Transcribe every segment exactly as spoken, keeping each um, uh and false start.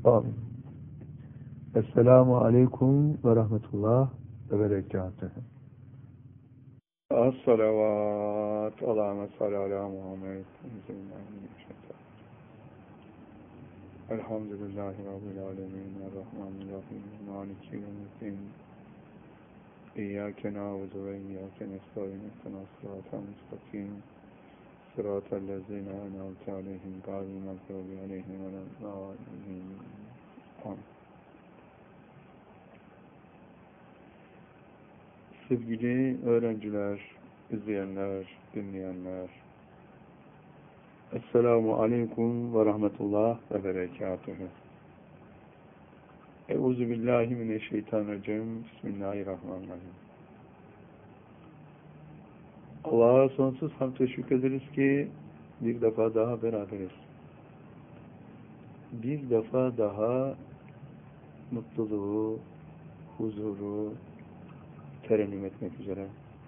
Amin. Esselamu aleyküm ve rahmetullah ve berekatuhu. Es-salavat Allahümme salli ala Muhammed. Elhamdülillahi Rabbil alemin. Errahmanirrahim. Maliki yevmiddin. İyyâke na'budu ve iyyâke nestaîn. İhdinas sıratal mustakim. Sıratellezîne en'amte aleyhim gâyril mağdûbi aleyhim veleddâllîn. Amin. Sevgili öğrenciler, izleyenler, dinleyenler, Esselamu aleyküm ve rahmetullah ve berekatuhu. Euzubillahimineşşeytanirracim. Bismillahirrahmanirrahim. Allah'a sonsuz hamd ve şükrederiz ki bir defa daha beraberiz. Bir defa daha mutluluğu, huzuru terennüm etmek üzere.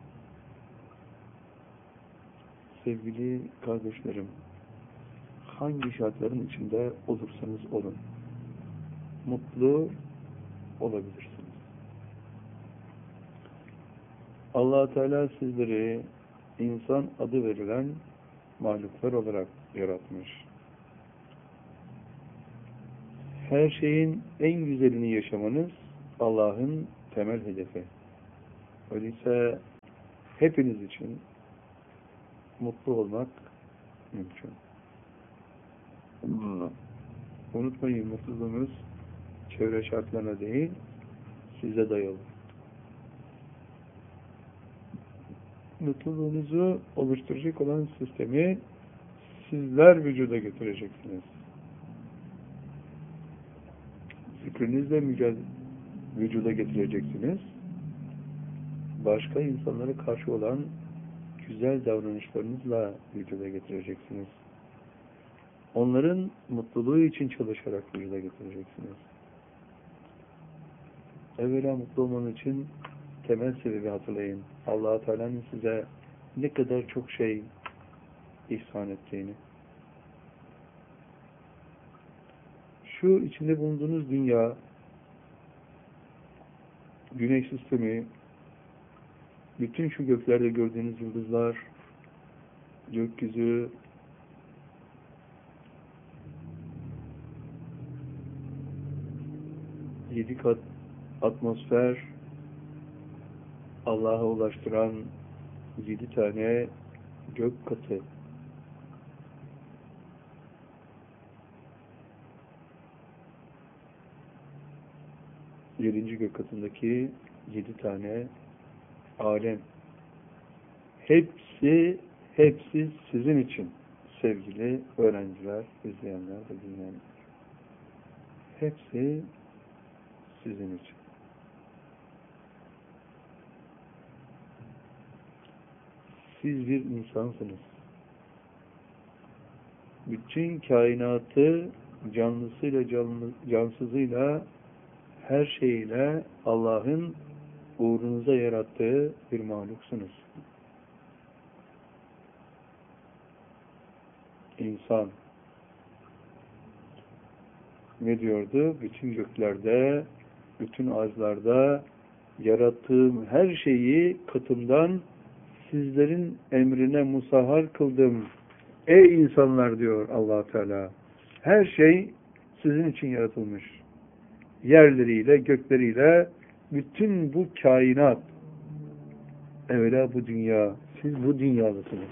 Sevgili kardeşlerim, hangi şartların içinde olursanız olun, mutlu olabilirsiniz. Allah Teala sizleri insan adı verilen mahluklar olarak yaratmış. Her şeyin en güzelini yaşamanız Allah'ın temel hedefi. Öyleyse hepiniz için mutlu olmak mümkün. Unutmayın, mutluluğunuz çevre şartlarına değil, size dayalı. Mutluluğunuzu oluşturacak olan sistemi sizler vücuda getireceksiniz. Fikrinizle vücuda getireceksiniz. Başka insanlara karşı olan güzel davranışlarınızla vücuda getireceksiniz. Onların mutluluğu için çalışarak vücuda getireceksiniz. Evvela mutlu olmanın için temel sebebi hatırlayın. Allah-u Teala'nın size ne kadar çok şey ihsan ettiğini. Şu içinde bulunduğunuz dünya, güneş sistemi, bütün şu göklerde gördüğünüz yıldızlar, gökyüzü, yedi kat atmosfer, Allah'a ulaştıran yedi tane gök katı. Yedinci gök katındaki yedi tane alem. Hepsi, hepsi sizin için sevgili öğrenciler, izleyenler ve dinleyenler. Hepsi sizin için. Siz bir insansınız. Bütün kainatı canlısıyla canlı, cansızıyla her şeyiyle Allah'ın uğrunuza yarattığı bir mahluksunuz. İnsan ne diyordu? Bütün göklerde, bütün arzlarda yarattığım her şeyi katımdan sizlerin emrine musahhar kıldım. Ey insanlar diyor Allah Teala. Her şey sizin için yaratılmış. Yerleriyle, gökleriyle, bütün bu kainat, evvela bu dünya, siz bu dünyadasınız.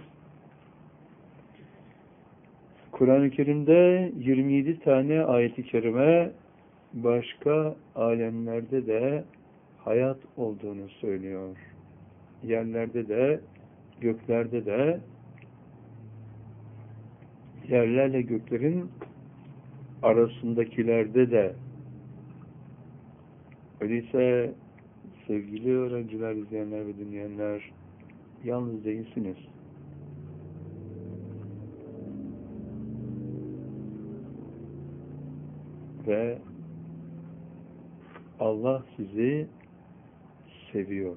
Kur'an-ı Kerim'de yirmi yedi tane ayet-i kerime başka alemlerde de hayat olduğunu söylüyor. Yerlerde de, göklerde de, yerlerle göklerin arasındakilerde de. Öyleyse sevgili öğrenciler, izleyenler ve dinleyenler, yalnız değilsiniz. Ve Allah sizi seviyor.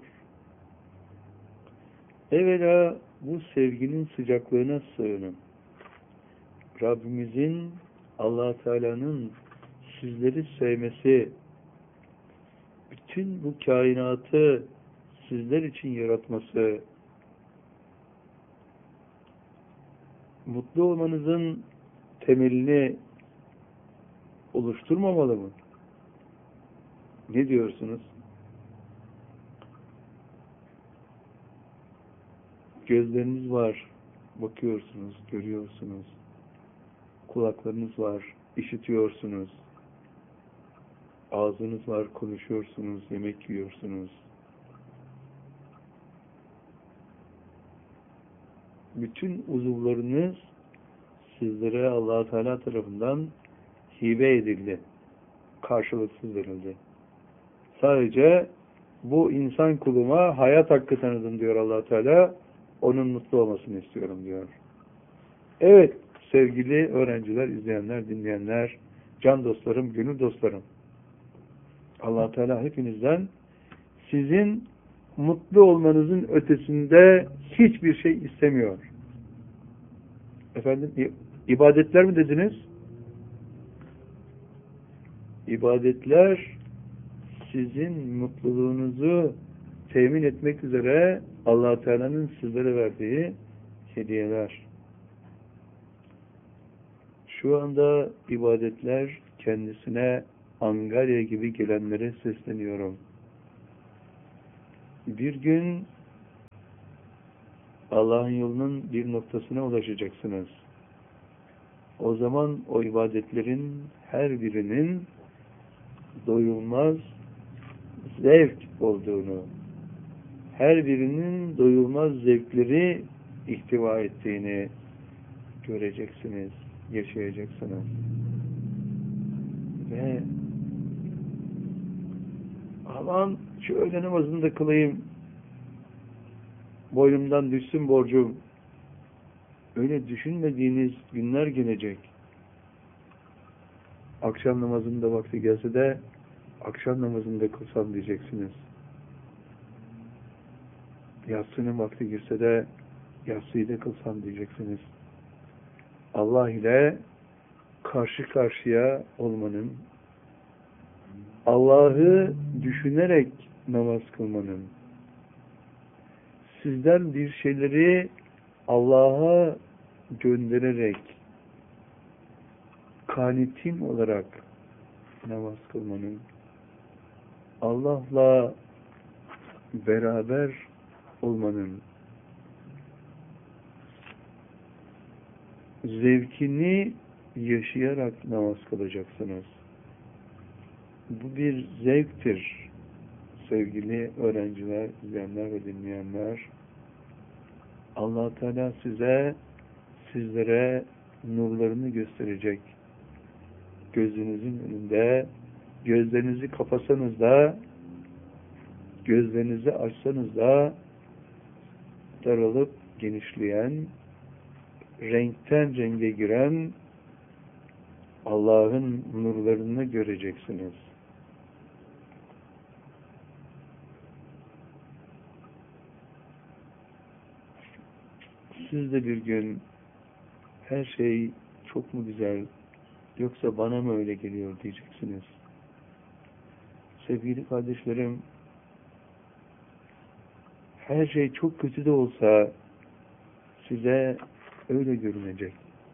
Evvela bu sevginin sıcaklığına sığının. Rabbimizin, Allah Teala'nın sizleri sevmesi, bütün bu kainatı sizler için yaratması, mutlu olmanızın temelini oluşturmamalı mı? Ne diyorsunuz? Gözleriniz var, bakıyorsunuz, görüyorsunuz. Kulaklarınız var, işitiyorsunuz. Ağzınız var, konuşuyorsunuz, yemek yiyorsunuz. Bütün uzuvlarınız sizlere Allah-u Teala tarafından hibe edildi. Karşılıksız verildi. Sadece bu insan kuluma hayat hakkı tanıdım diyor Allah-u Teala. Onun mutlu olmasını istiyorum diyor. Evet sevgili öğrenciler, izleyenler, dinleyenler, can dostlarım, gönül dostlarım. Allah-u Teala hepinizden sizin mutlu olmanızın ötesinde hiçbir şey istemiyor. Efendim, ibadetler mi dediniz? İbadetler sizin mutluluğunuzu temin etmek üzere Allah-u Teala'nın sizlere verdiği hediyeler. Şu anda ibadetler kendisine Angarya gibi gelenlere sesleniyorum. Bir gün Allah'ın yolunun bir noktasına ulaşacaksınız. O zaman o ibadetlerin her birinin doyulmaz zevk olduğunu, her birinin doyulmaz zevkleri ihtiva ettiğini göreceksiniz, yaşayacaksınız. Ve aman şu öğle namazını da kılayım, boynumdan düşsün borcum. Öyle düşünmediğiniz günler gelecek. Akşam namazının da vakti gelse de akşam namazını da kılsam diyeceksiniz. Yatsının vakti girse de yatsıyı da kılsam diyeceksiniz. Allah ile karşı karşıya olmanın, Allah'ı düşünerek namaz kılmanın, sizden bir şeyleri Allah'a göndererek kanitim olarak namaz kılmanın, Allah'la beraber olmanın zevkini yaşayarak namaz kılacaksınız. Bu bir zevktir sevgili öğrenciler, izleyenler ve dinleyenler. Allah Teala size, sizlere nurlarını gösterecek. Gözünüzün önünde, gözlerinizi kapasanız da, gözlerinizi açsanız da daralıp genişleyen, renkten renge giren Allah'ın nurlarını göreceksiniz. Siz de bir gün her şey çok mu güzel, yoksa bana mı öyle geliyor diyeceksiniz. Sevgili kardeşlerim, her şey çok kötü de olsa size öyle görünecek.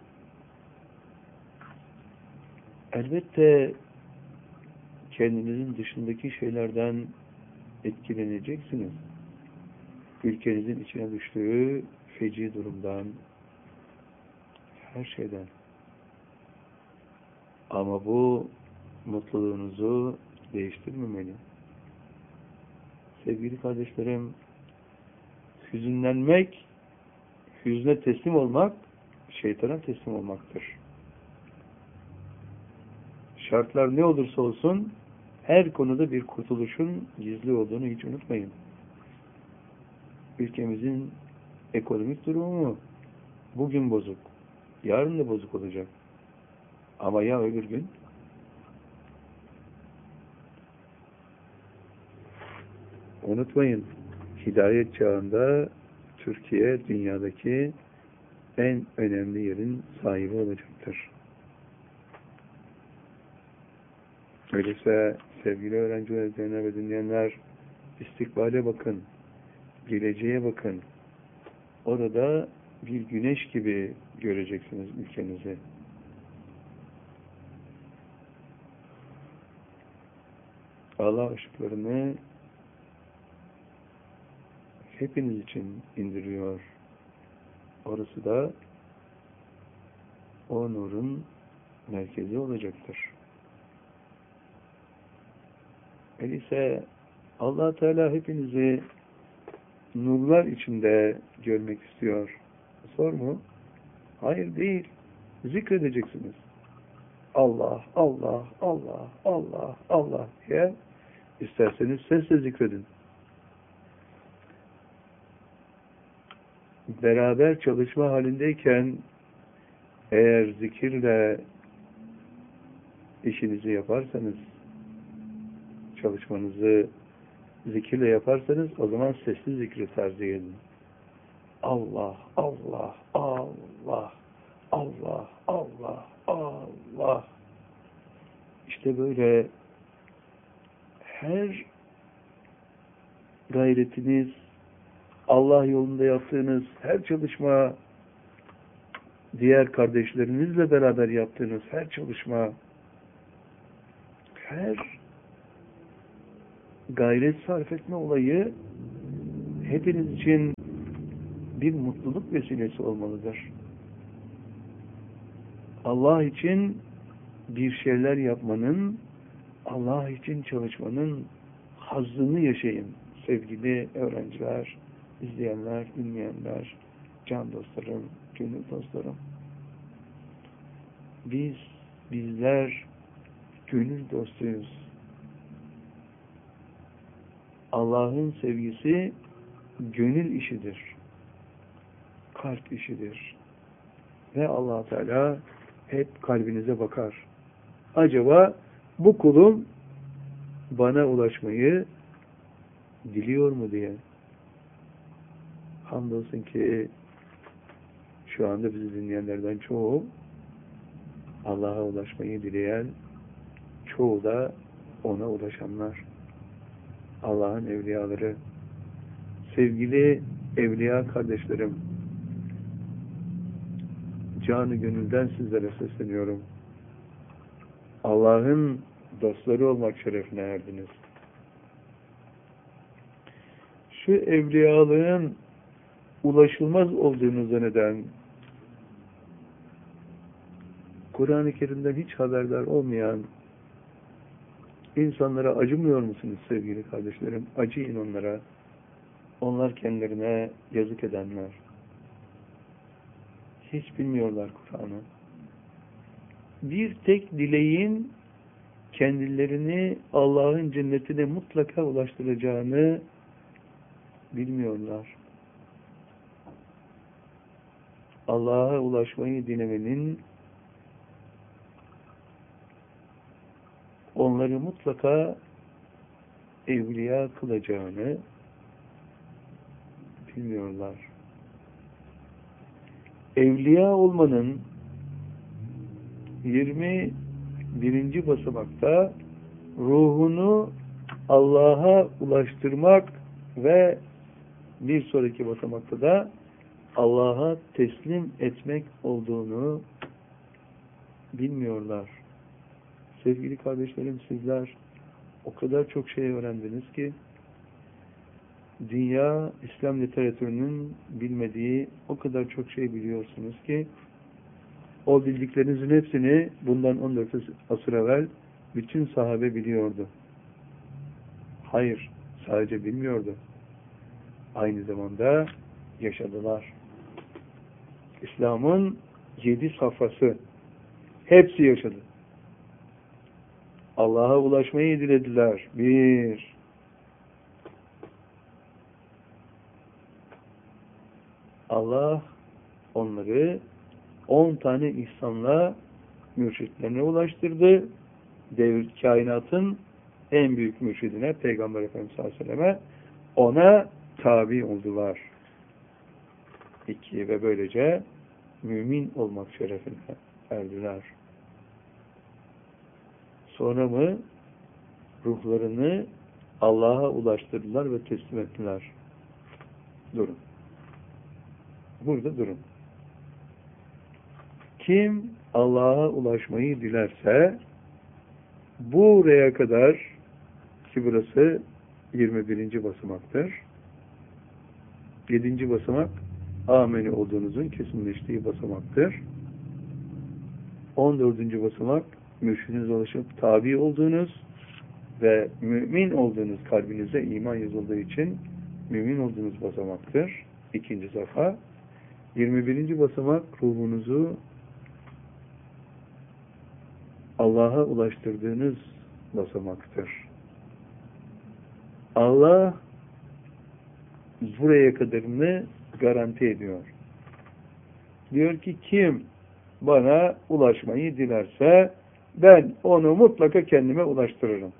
Elbette kendinizin dışındaki şeylerden etkileneceksiniz. Ülkenizin içine düştüğü feci durumdan, her şeyden. Ama bu mutluluğunuzu değiştirmemeli. Sevgili kardeşlerim, hüzünlenmek, hüzne teslim olmak, şeytana teslim olmaktır. Şartlar ne olursa olsun, her konuda bir kurtuluşun gizli olduğunu hiç unutmayın. Ülkemizin ekonomik durumu bugün bozuk, yarın da bozuk olacak. Ama ya öbür gün? Unutmayın, hidayet çağında Türkiye dünyadaki en önemli yerin sahibi olacaktır. Öyleyse sevgili öğrenciler, izleyenler ve dinleyenler, istikbale bakın, geleceğe bakın. Orada bir güneş gibi göreceksiniz ülkenizi. Allah ışıklarını hepiniz için indiriyor. Orası da o nurun merkezi olacaktır. Öyleyse Allah Teala hepinizi nurlar içinde görmek istiyor. Sor mu? Hayır, değil. Zikredeceksiniz. Allah, Allah, Allah, Allah, Allah diye. İsterseniz sesle zikredin. Beraber çalışma halindeyken eğer zikirle işinizi yaparsanız, çalışmanızı zikirle yaparsanız o zaman sesli zikri tercih edin. Allah, Allah, Allah, Allah, Allah, Allah. İşte böyle her gayretiniz, Allah yolunda yaptığınız her çalışma, diğer kardeşlerinizle beraber yaptığınız her çalışma, her gayret sarf etme olayı hepiniz için bir mutluluk vesilesi olmalıdır. Allah için bir şeyler yapmanın, Allah için çalışmanın hazzını yaşayın sevgili öğrenciler, izleyenler, dinleyenler, can dostlarım, gönül dostlarım. Biz, bizler gönül dostuyuz. Allah'ın sevgisi gönül işidir. Kalp işidir. Ve Allah Teala hep kalbinize bakar. Acaba bu kulum bana ulaşmayı diliyor mu diye. Hamdolsun ki şu anda bizi dinleyenlerden çoğu Allah'a ulaşmayı dileyen, çoğu da ona ulaşanlar. Allah'ın evliyaları, sevgili evliya kardeşlerim, canı gönülden sizlere sesleniyorum. Allah'ın dostları olmak şerefine erdiniz. Şu evliyalığın ulaşılmaz olduğunu zanneden, Kur'an-ı Kerim'den hiç haberdar olmayan insanlara acımıyor musunuz sevgili kardeşlerim? Acıyın onlara. Onlar kendilerine yazık edenler. Hiç bilmiyorlar Kur'an'ı. Bir tek dileğin kendilerini Allah'ın cennetine mutlaka ulaştıracağını bilmiyorlar. Allah'a ulaşmayı dilemenin onları mutlaka evliya kılacağını bilmiyorlar. Evliya olmanın yirmi birinci basamakta ruhunu Allah'a ulaştırmak ve bir sonraki basamakta da Allah'a teslim etmek olduğunu bilmiyorlar. Sevgili kardeşlerim, sizler o kadar çok şey öğrendiniz ki dünya İslam literatürünün bilmediği o kadar çok şey biliyorsunuz ki o bildiklerinizin hepsini bundan on dört asır evvel bütün sahabe biliyordu. Hayır, sadece bilmiyordu. Aynı zamanda yaşadılar. İslam'ın yedi safhası hepsi yaşadı. Allah'a ulaşmayı dilediler. Bir. Allah onları on tane ihsanla mürşitlerine ulaştırdı. Devir kainatın en büyük mürşidine, Peygamber Efendimiz sallallahu aleyhi ve selleme, ona tabi oldular. İki, ve böylece mümin olmak şerefine erdiler. Sonra mı? ruhlarını Allah'a ulaştırdılar ve teslim ettiler. Durun. Burada durun. Kim Allah'a ulaşmayı dilerse buraya kadar, ki burası yirmi birinci basamaktır. yedinci basamak ameni olduğunuzun kesinleştiği basamaktır. on dördüncü basamak mürşidinize ulaşıp tabi olduğunuz ve mümin olduğunuz, kalbinize iman yazıldığı için mümin olduğunuz basamaktır. İkinci safa. yirmi birinci basamak ruhunuzu Allah'a ulaştırdığınız basamaktır. Allah buraya kadarını garanti ediyor. Diyor ki kim bana ulaşmayı dilerse ben onu mutlaka kendime ulaştırırım.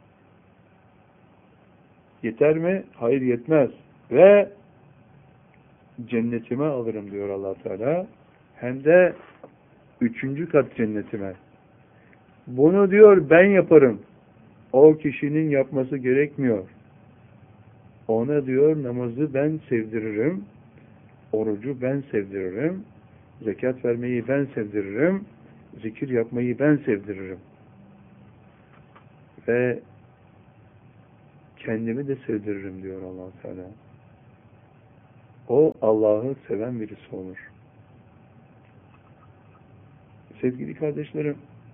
Yeter mi? Hayır, yetmez. Ve cennetime alırım diyor Allah Teala. Hem de üçüncü kat cennetime. Bunu diyor ben yaparım. O kişinin yapması gerekmiyor. Ona diyor namazı ben sevdiririm. Orucu ben sevdiririm. Zekat vermeyi ben sevdiririm. Zikir yapmayı ben sevdiririm. Ve kendimi de sevdiririm diyor Allah Teala. O Allah'ı seven birisi olur. Sevgili kardeşlerim,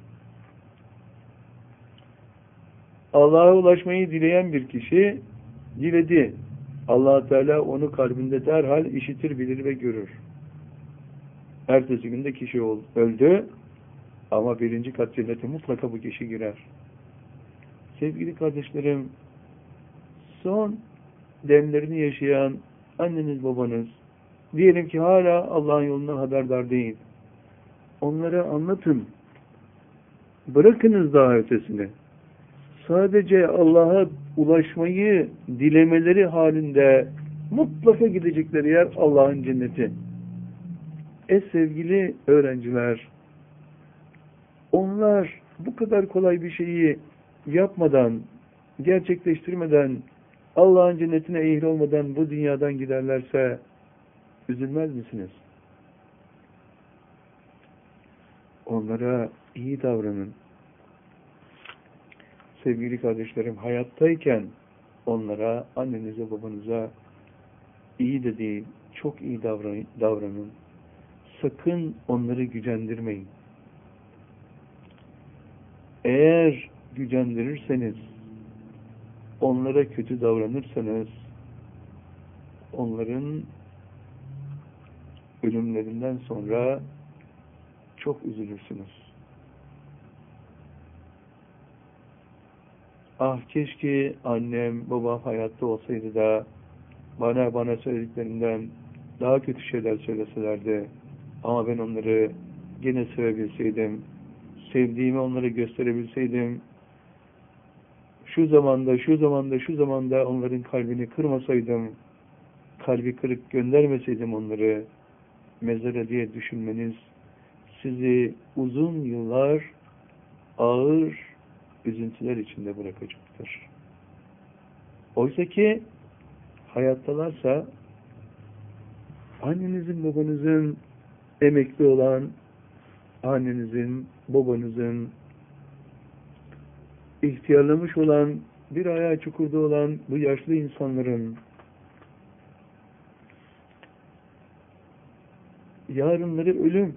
Allah'a ulaşmayı dileyen bir kişi diledi. Allah Teala onu kalbinde derhal işitir, bilir ve görür. Ertesi günde kişi öldü ama birinci kat cennete mutlaka bu kişi girer. Sevgili kardeşlerim, son demlerini yaşayan anneniz, babanız, diyelim ki hala Allah'ın yolundan haberdar değil. Onlara anlatın. Bırakınız daha ötesini. Sadece Allah'a ulaşmayı dilemeleri halinde mutlaka gidecekleri yer Allah'ın cenneti. E sevgili öğrenciler, onlar bu kadar kolay bir şeyi yapmadan, gerçekleştirmeden, Allah'ın cennetine ehil olmadan bu dünyadan giderlerse üzülmez misiniz? Onlara iyi davranın. Sevgili kardeşlerim, hayattayken onlara, annenize, babanıza iyi de değil, çok iyi davranın. Sakın onları gücendirmeyin. Eğer gücendirirseniz, onlara kötü davranırsanız, onların ölümlerinden sonra çok üzülürsünüz. Ah keşke annem, babam hayatta olsaydı da bana bana söylediklerinden daha kötü şeyler söyleselerdi. Ama ben onları gene sevebilseydim, sevdiğimi onlara gösterebilseydim, şu zamanda, şu zamanda, şu zamanda onların kalbini kırmasaydım, kalbi kırık göndermeseydim onları mezara diye düşünmeniz sizi uzun yıllar ağır üzüntüler içinde bırakacaktır. Oysa ki hayattalarsa annenizin, babanızın emekli olan, annenizin, babanızın ihtiyarlamış olan, bir ayağı çukurda olan bu yaşlı insanların yarınları ölüm.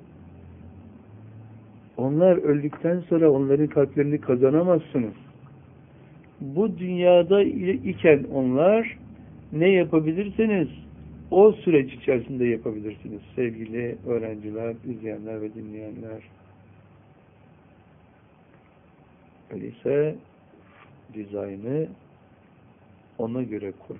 Onlar öldükten sonra onların kalplerini kazanamazsınız. Bu dünyada iken onlar ne yapabilirsiniz? O süreç içerisinde yapabilirsiniz. Sevgili öğrenciler, izleyenler ve dinleyenler. Öyleyse dizaynı ona göre kur.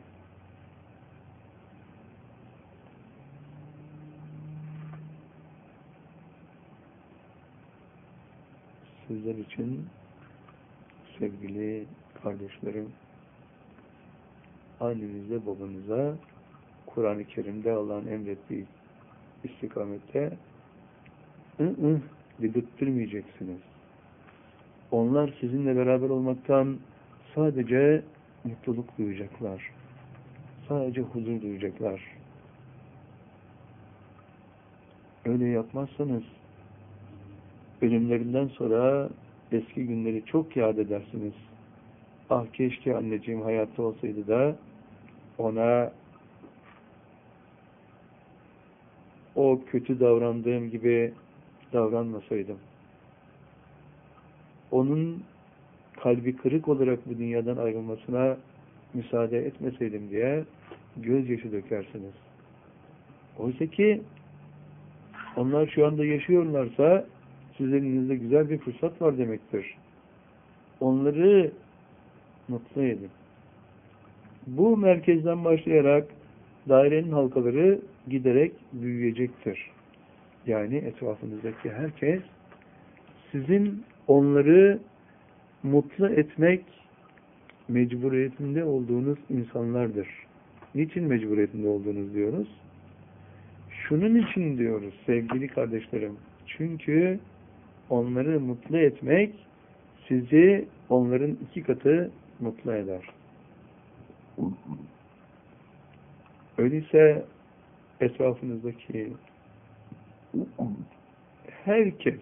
Sizler için sevgili kardeşlerim, annenize, babanıza Kur'an-ı Kerim'de Allah'ın emrettiği istikamette ı ı dedirttirmeyeceksiniz. Onlar sizinle beraber olmaktan sadece mutluluk duyacaklar. Sadece huzur duyacaklar. Öyle yapmazsanız ölümlerinden sonra eski günleri çok yad edersiniz. Ah keşke anneciğim hayatta olsaydı da ona o kötü davrandığım gibi davranmasaydım. Onun kalbi kırık olarak bu dünyadan ayrılmasına müsaade etmeseydim diye gözyaşı dökersiniz. Oysa ki onlar şu anda yaşıyorlarsa sizin elinizde güzel bir fırsat var demektir. Onları mutlu edin. Bu merkezden başlayarak dairenin halkaları giderek büyüyecektir. Yani etrafınızdaki herkes sizin onları mutlu etmek mecburiyetinde olduğunuz insanlardır. Niçin mecburiyetinde olduğunuz diyoruz? Şunun için diyoruz sevgili kardeşlerim. Çünkü onları mutlu etmek sizi onların iki katı mutlu eder. Öyleyse etrafınızdaki herkes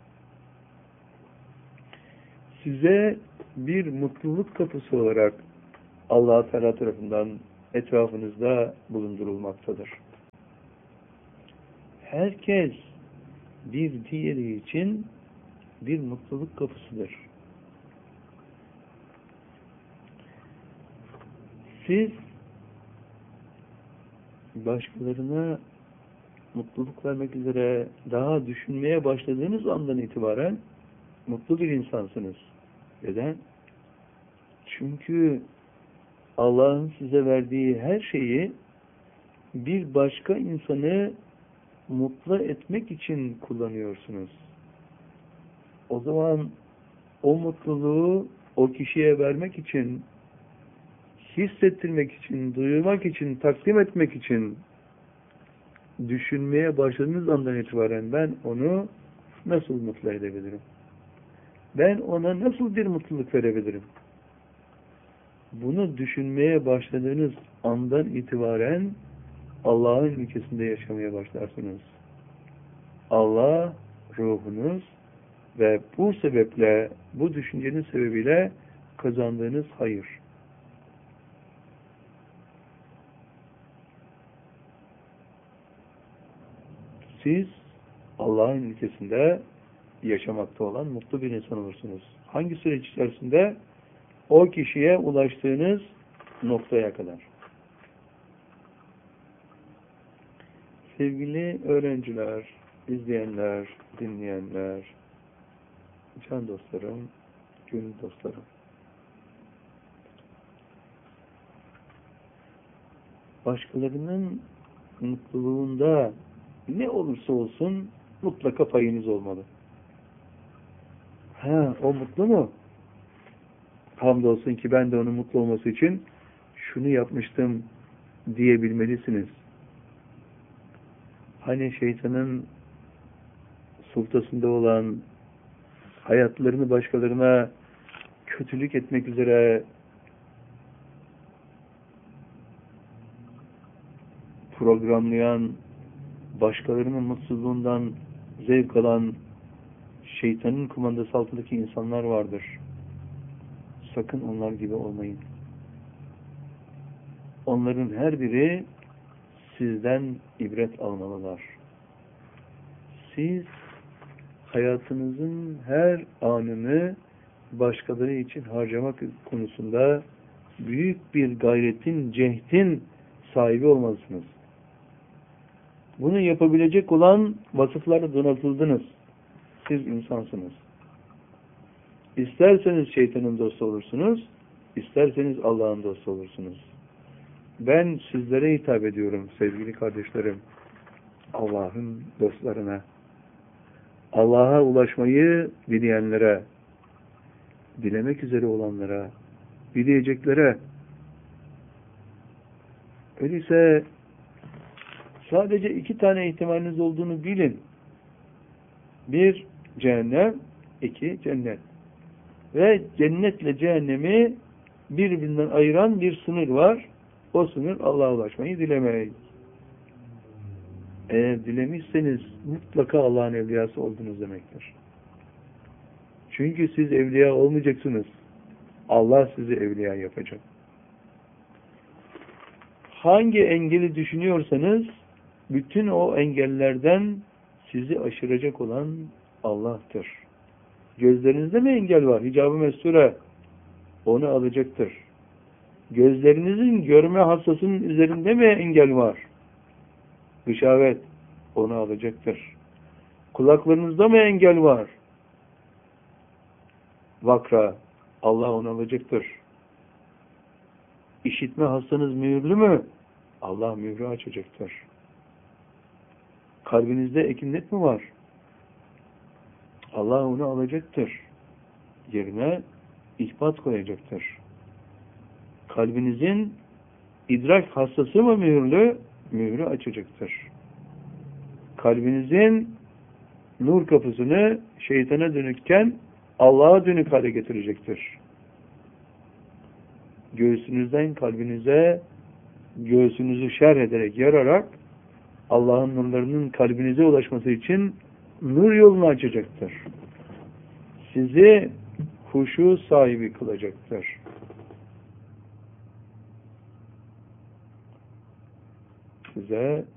size bir mutluluk kapısı olarak Allah-u Teala tarafından etrafınızda bulundurulmaktadır. Herkes bir diğeri için bir mutluluk kapısıdır. Siz başkalarına mutluluk vermek üzere daha düşünmeye başladığınız andan itibaren mutlu bir insansınız. Neden? Çünkü Allah'ın size verdiği her şeyi bir başka insanı mutlu etmek için kullanıyorsunuz. O zaman o mutluluğu o kişiye vermek için, hissettirmek için, duyurmak için, takdim etmek için düşünmeye başladığınız andan itibaren ben onu nasıl mutlu edebilirim? Ben ona nasıl bir mutluluk verebilirim? Bunu düşünmeye başladığınız andan itibaren Allah'ın ülkesinde yaşamaya başlarsınız. Allah ruhunuz ve bu sebeple, bu düşüncenin sebebiyle kazandığınız hayır. Siz Allah'ın ülkesinde yaşamakta olan mutlu bir insan olursunuz. Hangi süreç içerisinde? O kişiye ulaştığınız noktaya kadar. Sevgili öğrenciler, izleyenler, dinleyenler, can dostlarım, gönül dostlarım. Başkalarının mutluluğunda ne olursa olsun mutlaka payınız olmalı. Ha, o mutlu mu? Hamdolsun ki ben de onun mutlu olması için şunu yapmıştım diyebilmelisiniz. Hani şeytanın sultasında olan, hayatlarını başkalarına kötülük etmek üzere programlayan, başkalarının mutsuzluğundan zevk alan şeytanın kumandası altındaki insanlar vardır. Sakın onlar gibi olmayın. Onların her biri sizden ibret almalılar. Siz hayatınızın her anını başkaları için harcamak konusunda büyük bir gayretin, cehdin sahibi olmalısınız. Bunu yapabilecek olan vasıflarla donatıldınız. Siz insansınız. İsterseniz şeytanın dostu olursunuz, isterseniz Allah'ın dostu olursunuz. Ben sizlere hitap ediyorum sevgili kardeşlerim. Allah'ın dostlarına. Allah'a ulaşmayı dileyenlere, dilemek üzere olanlara, dileyeceklere. Öyleyse sadece iki tane ihtimaliniz olduğunu bilin. Bir, cehennem. İki, cennet. Ve cennetle cehennemi birbirinden ayıran bir sınır var. O sınır Allah'a ulaşmayı dilemek. Eğer dilemişseniz mutlaka Allah'ın evliyası oldunuz demektir. Çünkü siz evliya olmayacaksınız. Allah sizi evliya yapacak. Hangi engeli düşünüyorsanız bütün o engellerden sizi aşıracak olan Allah'tır. Gözlerinizde mi engel var? Hicab-ı mesture onu alacaktır. Gözlerinizin görme hassasının üzerinde mi engel var? Gışavet onu alacaktır. Kulaklarınızda mı engel var? Vakra Allah onu alacaktır. İşitme hastanız mühürlü mü? Allah mührü açacaktır. Kalbinizde ekinlet mi var? Allah onu alacaktır. Yerine ihbat koyacaktır. Kalbinizin idrak hastası mı mühürlü? Mührü açacaktır. Kalbinizin nur kapısını şeytana dönükken Allah'a dönük hale getirecektir. Göğsünüzden kalbinize, göğsünüzü şerh ederek, yararak Allah'ın nurlarının kalbinize ulaşması için nur yolunu açacaktır. Sizi huşu sahibi kılacaktır. Size